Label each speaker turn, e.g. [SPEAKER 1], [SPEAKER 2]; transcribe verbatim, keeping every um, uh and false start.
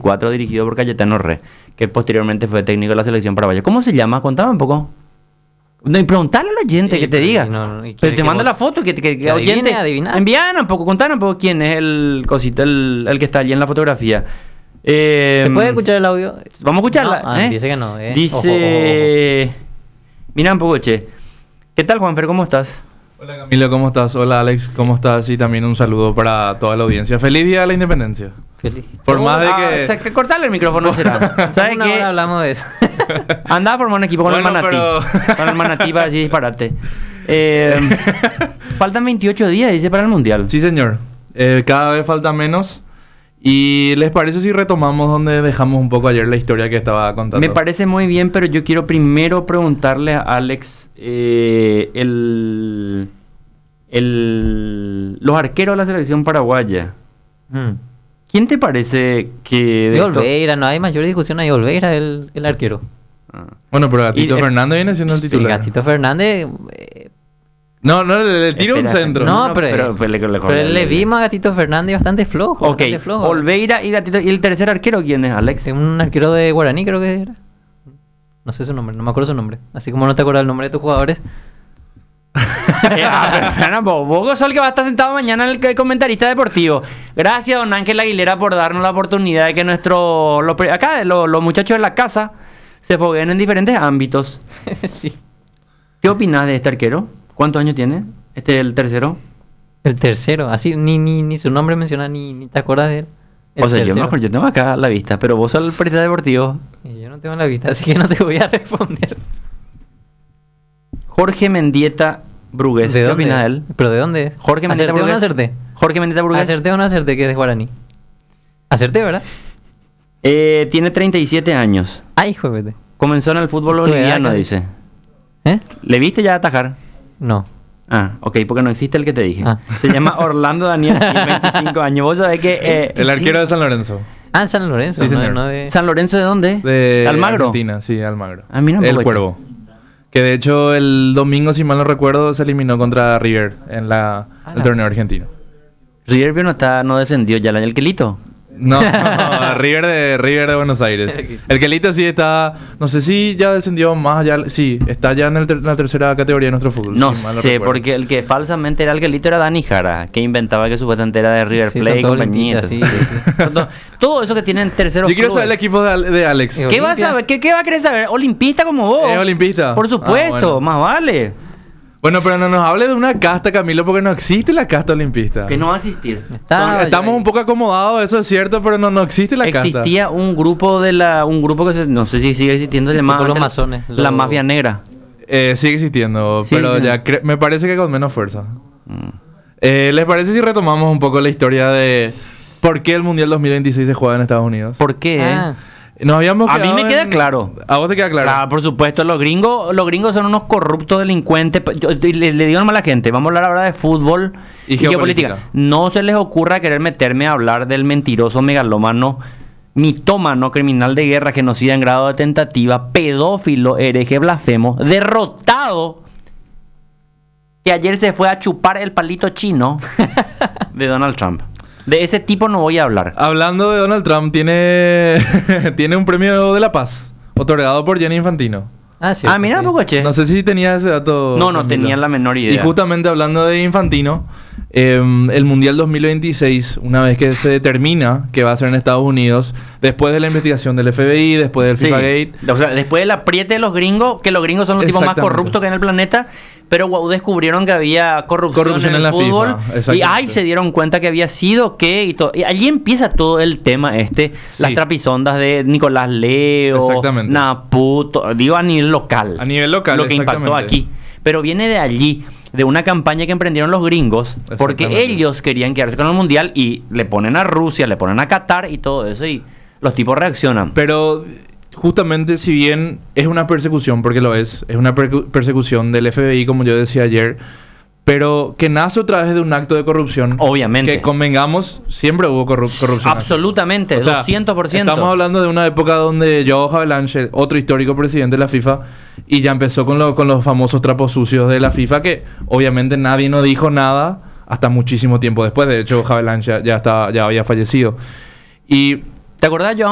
[SPEAKER 1] veinticuatro, dirigido por Cayetano Re, que posteriormente fue técnico de la selección paraguaya. ¿Cómo se llama? Contame un poco. No, y preguntarle al oyente
[SPEAKER 2] Sí,
[SPEAKER 1] que te
[SPEAKER 2] pero
[SPEAKER 1] diga.
[SPEAKER 2] y no, no, y
[SPEAKER 1] Pero
[SPEAKER 2] quiere
[SPEAKER 1] te
[SPEAKER 2] que
[SPEAKER 1] manda
[SPEAKER 2] vos-
[SPEAKER 1] la foto, que, que, que
[SPEAKER 2] que adivine,
[SPEAKER 1] oyente.
[SPEAKER 2] adivina.
[SPEAKER 1] Envíanos un poco, contanos un poco quién es el cosito, el, el que está allí en la fotografía. Eh,
[SPEAKER 2] ¿Se puede escuchar el audio?
[SPEAKER 1] Vamos a escucharla.
[SPEAKER 2] No, ah,
[SPEAKER 1] ¿eh?
[SPEAKER 2] dice que no, eh.
[SPEAKER 1] Dice. Mira un poco, che. ¿Qué tal, Juanfer? ¿Cómo estás?
[SPEAKER 3] Hola Camilo, ¿cómo estás? Hola Alex, ¿cómo estás? Y también un saludo para toda la audiencia. ¡Feliz Día de la Independencia!
[SPEAKER 2] Feliz.
[SPEAKER 3] Por más de
[SPEAKER 1] Ah,
[SPEAKER 3] que...
[SPEAKER 1] o sea, que cortarle el micrófono será. ¿Sabes
[SPEAKER 2] Una
[SPEAKER 1] qué?
[SPEAKER 2] hora hablamos de eso.
[SPEAKER 1] Anda a formar un equipo con
[SPEAKER 3] Bueno,
[SPEAKER 1] el Manatí.
[SPEAKER 3] pero-
[SPEAKER 1] Con el Manatí para así disparate. Eh, faltan veintiocho días, dice, para el Mundial.
[SPEAKER 3] Sí, señor. Eh, cada vez falta menos. ¿Y les parece si retomamos donde dejamos un poco ayer la historia que estaba contando?
[SPEAKER 1] Me parece muy bien, pero yo quiero primero preguntarle a Alex eh, el, el, los arqueros de la selección paraguaya.
[SPEAKER 2] Mm.
[SPEAKER 1] ¿ Quién te parece que... de
[SPEAKER 2] De
[SPEAKER 1] esto-
[SPEAKER 2] Olveira, no hay mayor discusión, hay Olveira, el, el arquero.
[SPEAKER 1] Ah.
[SPEAKER 3] Bueno, pero Gatito
[SPEAKER 1] Y, eh,
[SPEAKER 3] Fernández viene siendo el
[SPEAKER 2] Sí,
[SPEAKER 3] titular.
[SPEAKER 2] Gatito Fernández. eh,
[SPEAKER 3] No, no, le, le tira un
[SPEAKER 1] Espera,
[SPEAKER 3] centro.
[SPEAKER 2] No,
[SPEAKER 1] no,
[SPEAKER 2] pero,
[SPEAKER 1] pero- pero le- le-
[SPEAKER 2] pero le
[SPEAKER 1] le-
[SPEAKER 2] vimos a Gatito Fernández bastante flojo.
[SPEAKER 1] Ok,
[SPEAKER 2] bastante flojo.
[SPEAKER 1] Olveira y Gatito. ¿Y el tercer arquero quién es, Alex?
[SPEAKER 2] Es un arquero de Guaraní, creo que era. No sé su nombre, no me acuerdo su nombre. Así como no te acuerdas el nombre de tus jugadores.
[SPEAKER 1] Eh, ah, pero, Fernando, vos, vos sos el que va a estar sentado mañana en el que- comentarista deportivo. Gracias, don Ángel Aguilera, por darnos la oportunidad de que nuestro... lo pre- acá, lo- los muchachos de la casa se fogueen en diferentes ámbitos.
[SPEAKER 2] Sí.
[SPEAKER 1] ¿Qué opinas de este arquero? ¿Cuántos años tiene? Este es el tercero.
[SPEAKER 2] El tercero, así ni ni, ni su nombre menciona, ni, ni te acuerdas de él. El
[SPEAKER 1] O sea, yo,
[SPEAKER 2] tercero.
[SPEAKER 1] mejor, yo tengo acá la vista, pero vos sos el periodista deportivo.
[SPEAKER 2] Y yo no tengo la vista, así que no te voy a responder.
[SPEAKER 1] Jorge Mendieta Brugués.
[SPEAKER 2] ¿De
[SPEAKER 1] ¿Qué
[SPEAKER 2] dónde?
[SPEAKER 1] opinas de él?
[SPEAKER 2] ¿Pero de dónde es?
[SPEAKER 1] Jorge Mendieta
[SPEAKER 2] ¿Acerté o no
[SPEAKER 1] Brugués.
[SPEAKER 2] acerté?
[SPEAKER 1] Jorge Mendieta Brugués.
[SPEAKER 2] ¿Acerté o no acerté que es de Guaraní? Acerté, ¿verdad?
[SPEAKER 1] Eh, tiene treinta y siete años.
[SPEAKER 2] Ay, hijo de puta.
[SPEAKER 1] Comenzó en el fútbol
[SPEAKER 2] Tu edad,
[SPEAKER 1] boliviano,
[SPEAKER 2] casi.
[SPEAKER 1] dice.
[SPEAKER 2] ¿Eh?
[SPEAKER 1] ¿Le viste ya atajar?
[SPEAKER 2] No.
[SPEAKER 1] Ah, ok, porque no existe el que te dije.
[SPEAKER 2] Ah.
[SPEAKER 1] Se llama Orlando Daniel, tiene veinticinco años. Vos sabés que... eh,
[SPEAKER 3] El arquero de San Lorenzo.
[SPEAKER 2] Ah, en San Lorenzo,
[SPEAKER 3] Sí,
[SPEAKER 2] no,
[SPEAKER 3] señor.
[SPEAKER 2] no de...
[SPEAKER 1] ¿San Lorenzo de dónde?
[SPEAKER 3] De
[SPEAKER 1] Almagro.
[SPEAKER 3] Argentina, sí, Almagro.
[SPEAKER 1] Ah, mira un
[SPEAKER 3] El
[SPEAKER 1] poco,
[SPEAKER 3] Cuervo. Que de hecho el domingo, si mal no recuerdo, se eliminó contra River en la,
[SPEAKER 2] Ah,
[SPEAKER 3] el
[SPEAKER 2] la-
[SPEAKER 3] torneo argentino.
[SPEAKER 1] River no está, no descendió ya, el Quelito.
[SPEAKER 3] No, no, River de River de Buenos Aires. El Quelito sí está, no sé si ya descendió más allá, sí, está ya en, el ter- en la tercera categoría de nuestro fútbol.
[SPEAKER 1] No
[SPEAKER 3] si mal
[SPEAKER 1] sé,
[SPEAKER 3] recuerdo.
[SPEAKER 1] porque el que falsamente era el Quelito era Dani Jara, que inventaba que supuestamente era de River
[SPEAKER 2] Sí,
[SPEAKER 1] Plate
[SPEAKER 2] son
[SPEAKER 1] y
[SPEAKER 2] todos
[SPEAKER 1] compañía.
[SPEAKER 2] limpitas, sí, sí, sí.
[SPEAKER 1] Todo, todo eso que tienen terceros
[SPEAKER 3] Yo quiero
[SPEAKER 1] clubes.
[SPEAKER 3] saber el equipo de, Al- de Alex.
[SPEAKER 2] Eh,
[SPEAKER 1] ¿Qué vas a
[SPEAKER 2] Olimpia.
[SPEAKER 1] saber? ¿Qué, ¿Qué va a querer saber? Olimpista como vos.
[SPEAKER 3] ¿Es olimpista?
[SPEAKER 1] Por supuesto,
[SPEAKER 3] Ah, bueno.
[SPEAKER 1] más vale.
[SPEAKER 3] Bueno, pero no nos hable de una casta, Camilo, porque no existe la casta olimpista.
[SPEAKER 1] Que no va a existir.
[SPEAKER 2] Está-
[SPEAKER 3] Estamos un poco acomodados, eso es cierto, pero no, no existe la casta.
[SPEAKER 1] Existía un grupo de la, un grupo que se- no sé si sigue existiendo, se llamaba
[SPEAKER 2] Tipo los
[SPEAKER 1] antes
[SPEAKER 2] masones,
[SPEAKER 1] la
[SPEAKER 2] los-
[SPEAKER 1] mafia negra.
[SPEAKER 3] Eh, sigue existiendo,
[SPEAKER 1] Sí,
[SPEAKER 3] pero
[SPEAKER 1] sí.
[SPEAKER 3] ya cre- me parece que con menos fuerza.
[SPEAKER 1] Mm.
[SPEAKER 3] Eh, ¿Les parece si retomamos un poco la historia de por qué el Mundial dos mil veintiséis se juega en Estados Unidos?
[SPEAKER 1] ¿Por qué?
[SPEAKER 2] Ah,
[SPEAKER 3] Nos habíamos
[SPEAKER 1] A mí
[SPEAKER 3] quedado
[SPEAKER 1] me queda
[SPEAKER 3] en-
[SPEAKER 1] claro.
[SPEAKER 3] A vos te queda claro.
[SPEAKER 1] Claro, por supuesto, los gringos, los gringos son unos corruptos delincuentes. Yo- le, le digo a la gente, vamos a hablar ahora de fútbol
[SPEAKER 3] Y
[SPEAKER 1] y,
[SPEAKER 3] geopolítica.
[SPEAKER 1] geopolítica. No se les ocurra querer meterme a hablar del mentiroso megalómano, mitómano, criminal de guerra, genocida en grado de tentativa, pedófilo, hereje, blasfemo, derrotado, que ayer se fue a chupar el palito chino de Donald Trump. De ese tipo no voy a hablar.
[SPEAKER 3] Hablando de Donald Trump, tiene, tiene un premio de la paz otorgado por Gianni Infantino.
[SPEAKER 2] ah, sí.
[SPEAKER 1] Ah, mira un poco, che.
[SPEAKER 3] No sé si tenía ese dato.
[SPEAKER 1] No, no
[SPEAKER 3] Camilo.
[SPEAKER 1] tenía la menor idea.
[SPEAKER 3] Y justamente hablando de Infantino, eh, el Mundial dos mil veintiséis, una vez que se determina que va a ser en Estados Unidos, después de la investigación del F B I, después del
[SPEAKER 1] Sí.
[SPEAKER 3] FIFA Gate,
[SPEAKER 1] O sea, después del apriete de los gringos, que los gringos son los tipos más
[SPEAKER 3] Exactamente.
[SPEAKER 1] corruptos que hay en el planeta, pero wow, descubrieron que había corrupción,
[SPEAKER 3] Corrupción
[SPEAKER 1] en el
[SPEAKER 3] en la
[SPEAKER 1] fútbol.
[SPEAKER 3] FIFA,
[SPEAKER 1] Y
[SPEAKER 3] exactamente.
[SPEAKER 1] ay, se dieron cuenta que había sido que y todo. Y allí empieza todo el tema este,
[SPEAKER 3] Sí.
[SPEAKER 1] las trapisondas de Nicolás Leo,
[SPEAKER 3] Exactamente.
[SPEAKER 1] Naputo, digo a nivel local.
[SPEAKER 3] A nivel local,
[SPEAKER 1] Lo que impactó
[SPEAKER 3] exactamente.
[SPEAKER 1] aquí. Pero viene de allí, de una campaña que emprendieron los gringos, porque
[SPEAKER 3] Exactamente.
[SPEAKER 1] ellos querían quedarse con el mundial y le ponen a Rusia, le ponen a Qatar y todo eso, y los tipos reaccionan.
[SPEAKER 3] pero justamente si bien es una persecución, porque lo es, es una percu- persecución del F B I, como yo decía ayer, pero que nace otra vez de un acto de corrupción.
[SPEAKER 1] Obviamente.
[SPEAKER 3] Que convengamos, siempre hubo corru- corrupción.
[SPEAKER 1] Absolutamente,
[SPEAKER 3] O sea,
[SPEAKER 1] doscientos por ciento.
[SPEAKER 3] Estamos hablando de una época donde Joao Havelange, otro histórico presidente de la FIFA, y ya empezó con, lo- con los famosos trapos sucios de la FIFA, que obviamente nadie no dijo nada hasta muchísimo tiempo después. De hecho, Havelange ya, ya, estaba, ya había fallecido. Y
[SPEAKER 1] ¿Te acordás, Joan?